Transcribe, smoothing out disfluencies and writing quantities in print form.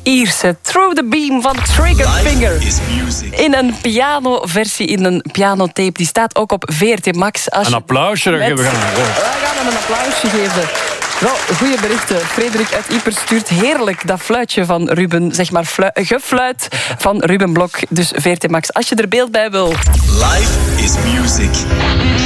Ierse Through the Beam van Triggerfinger. In een pianoversie, in een pianotape. Die staat ook op VRT Max. Een applausje. We gaan hem een applausje geven. Wel, goede berichten. Frederik uit Ieper stuurt heerlijk dat fluitje van Ruben, zeg maar gefluit van Ruben Blok. Dus VRT Max, als je er beeld bij wil. Life is music.